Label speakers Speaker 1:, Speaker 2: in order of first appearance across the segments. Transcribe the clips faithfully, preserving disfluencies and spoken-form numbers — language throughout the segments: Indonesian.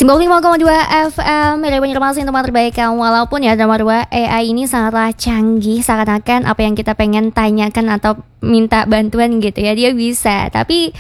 Speaker 1: sembilan puluh lima koma dua F M, Radio Banjarmasin, tempat terbaik kamu. Walaupun ya nomor dua A I ini sangatlah canggih, seakan-akan apa yang kita pengen tanyakan atau minta bantuan gitu ya, dia bisa. Tapi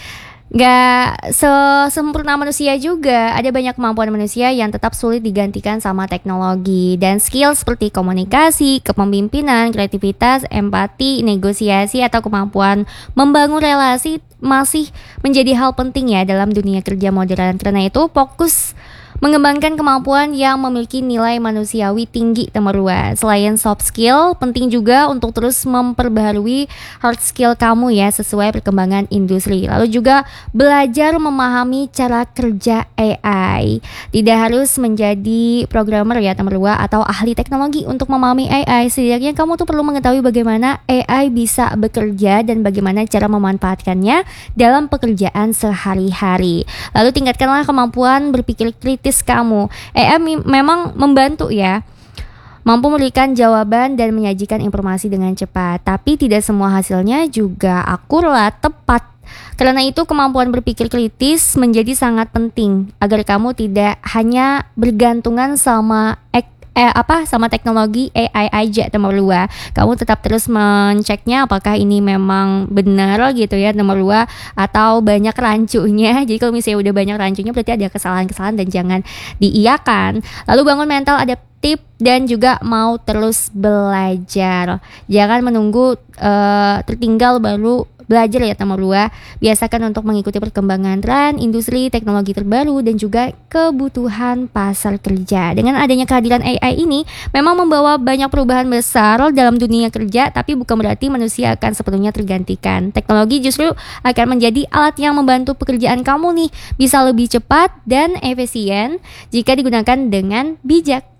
Speaker 1: gak sesempurna manusia juga. Ada banyak kemampuan manusia yang tetap sulit digantikan sama teknologi. Dan skill seperti komunikasi, kepemimpinan, kreativitas, empati, negosiasi, atau kemampuan membangun relasi masih menjadi hal penting ya dalam dunia kerja modern. Karena itu fokus mengembangkan kemampuan yang memiliki nilai manusiawi tinggi nomor dua. Selain soft skill, penting juga untuk terus memperbaharui hard skill kamu ya sesuai perkembangan industri. Lalu juga belajar memahami cara kerja A I. Tidak harus menjadi programmer ya nomor dua atau ahli teknologi untuk memahami A I. Setidaknya kamu tuh perlu mengetahui bagaimana A I bisa bekerja dan bagaimana cara memanfaatkannya dalam pekerjaan sehari-hari. Lalu tingkatkanlah kemampuan berpikir kritis kamu. A I memang membantu ya, mampu memberikan jawaban dan menyajikan informasi dengan cepat, tapi tidak semua hasilnya juga akurat, tepat. Karena itu kemampuan berpikir kritis menjadi sangat penting agar kamu tidak hanya bergantungan sama ek Eh, apa sama teknologi A I aja nomor dua. Kamu tetap terus menceknya apakah ini memang benar gitu ya nomor dua, atau banyak rancunya. Jadi kalau misalnya udah banyak rancunya berarti ada kesalahan-kesalahan dan jangan diiyakan. Lalu bangun mental adaptif dan juga mau terus belajar. Jangan menunggu uh, tertinggal baru belajar ya nomor dua. Biasakan untuk mengikuti perkembangan tren, industri, teknologi terbaru dan juga kebutuhan pasar kerja. Dengan adanya kehadiran A I ini memang membawa banyak perubahan besar dalam dunia kerja, tapi bukan berarti manusia akan sepenuhnya tergantikan. Teknologi justru akan menjadi alat yang membantu pekerjaan kamu nih bisa lebih cepat dan efisien jika digunakan dengan bijak.